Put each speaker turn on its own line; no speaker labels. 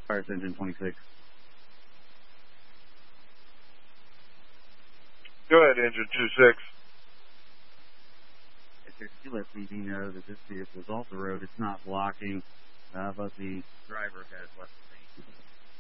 Fire engine 26.
Go ahead, engine 26.
You let PD know that this vehicle is off the road. It's not blocking, but the driver has left the scene.